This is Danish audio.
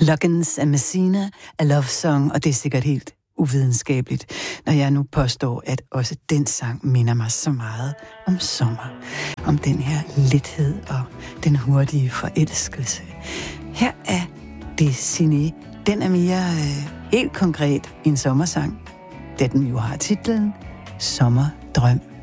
Loggins af Messina, A Love Song, og det er sikkert helt uvidenskabeligt, når jeg nu påstår, at også den sang minder mig så meget om sommer. Om den her lethed og den hurtige forelskelse. Her er Destiné. Den er mere helt konkret en sommersang, da den jo har titlen Sommerdrøm.